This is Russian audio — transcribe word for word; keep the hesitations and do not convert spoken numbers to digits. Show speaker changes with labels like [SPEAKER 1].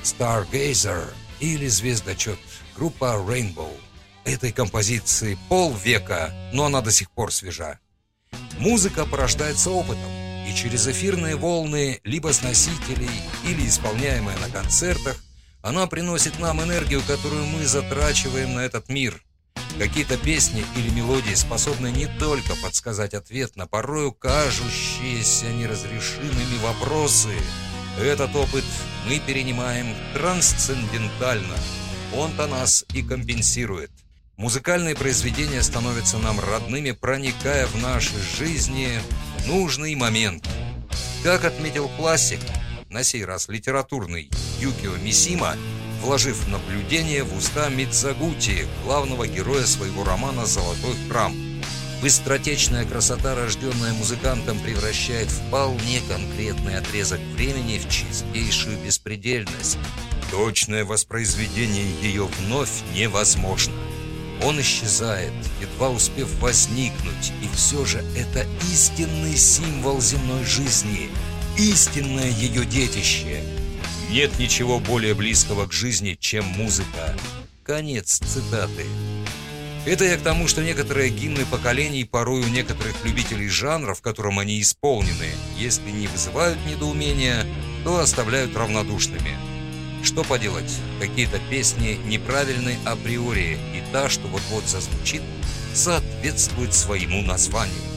[SPEAKER 1] Stargazer или Звездочет, группа Rainbow. Этой композиции полвека, но она до сих пор свежа. Музыка порождается опытом, и через эфирные волны, либо с носителей, или исполняемая на концертах, она приносит нам энергию, которую мы затрачиваем на этот мир. Какие-то песни или мелодии способны не только подсказать ответ на порою кажущиеся неразрешимыми вопросы. Этот опыт мы перенимаем трансцендентально. Он-то нас и компенсирует. Музыкальные произведения становятся нам родными, проникая в наши жизни в нужный момент. Как отметил классик, на сей раз литературный, Юкио Мисима, вложив наблюдение в уста Мидзагути, главного героя своего романа «Золотой храм». Быстротечная красота, рожденная музыкантом, превращает вполне конкретный отрезок времени в чистейшую беспредельность. Точное воспроизведение ее вновь невозможно. Он исчезает, едва успев возникнуть, и все же это истинный символ земной жизни, истинное ее детище. Нет ничего более близкого к жизни, чем музыка. Конец цитаты. Это я к тому, что некоторые гимны поколений порой у некоторых любителей жанра, в котором они исполнены, если не вызывают недоумения, то оставляют равнодушными. Что поделать, какие-то песни неправильны априори, и та, что вот-вот зазвучит, соответствует своему названию.